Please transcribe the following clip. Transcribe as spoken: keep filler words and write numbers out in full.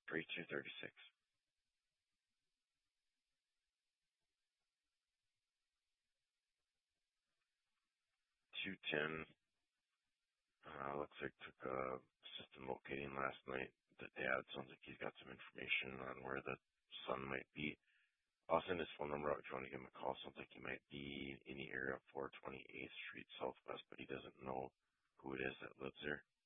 thirty-two thirty-six. two ten. Uh, looks like took a system locating last night. The dad sounds like he's got some information on where the son might be. I'll send his phone number out if you want to give him a call. Sounds like he might be in the area of four twenty-eighth Street Southwest, but he doesn't know who it is that lives there.